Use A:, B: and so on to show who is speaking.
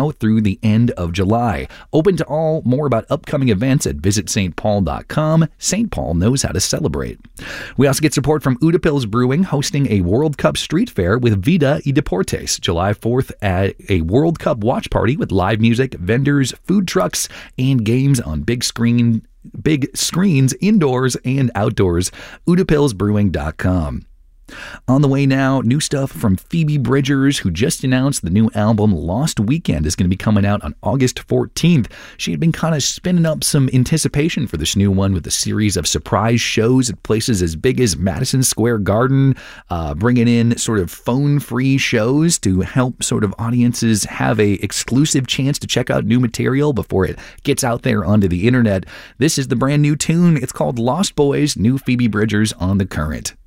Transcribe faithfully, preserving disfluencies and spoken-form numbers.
A: now through the end of July. Open to all. More about upcoming events at visit st paul dot com. Saint Paul knows how to celebrate. We also get support from Utapils Brewing, hosting a World Cup street fair with Vida y Deportes, July fourth at a World Cup watch party with live music, vendors, food trucks, and games on big screen big screens indoors and outdoors. utapils brewing dot com. On the way now, new stuff from Phoebe Bridgers, who just announced the new album Lost Weekend is going to be coming out on August fourteenth. She had been kind of spinning up some anticipation for this new one with a series of surprise shows at places as big as Madison Square Garden, uh, bringing in sort of phone-free shows to help sort of audiences have a exclusive chance to check out new material before it gets out there onto the internet. This is the brand new tune. It's called Lost Boys, new Phoebe Bridgers on The Current.